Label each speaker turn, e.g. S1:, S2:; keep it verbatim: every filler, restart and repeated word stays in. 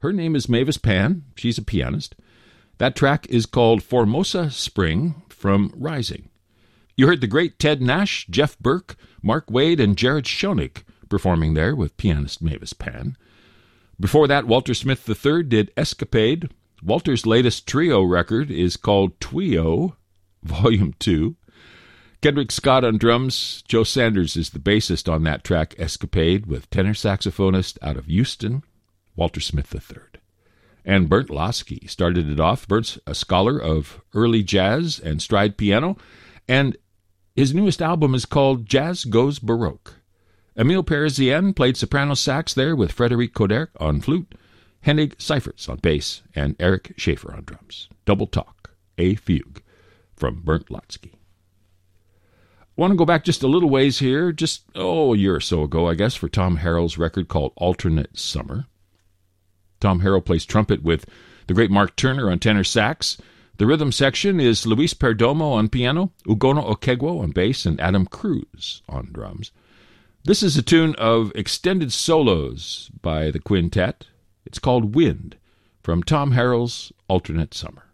S1: Her name is Mavis Pan. She's a pianist. That track is called Formosa Spring from Rising. You heard the great Ted Nash, Jeff Burke, Mark Wade, and Jared Schoenig performing there with pianist Mavis Pan. Before that, Walter Smith the third did Escapade. Walter's latest trio record is called Twio, Volume two. Kendrick Scott on drums. Joe Sanders is the bassist on that track, Escapade, with tenor saxophonist out of Houston, Walter Smith the third. And Bernd Lasky started it off. Bernd's a scholar of early jazz and stride piano, and his newest album is called Jazz Goes Baroque. Emile Parisien played soprano sax there with Frédéric Coderc on flute, Hennig Seiferts on bass, and Eric Schaefer on drums. Double Talk, a fugue from Bernd Lasky. I want to go back just a little ways here, just, oh, a year or so ago, I guess, for Tom Harrell's record called Alternate Summer. Tom Harrell plays trumpet with the great Mark Turner on tenor sax. The rhythm section is Luis Perdomo on piano, Ugono Okegwo on bass, and Adam Cruz on drums. This is a tune of extended solos by the quintet. It's called Wind from Tom Harrell's Alternate Summer.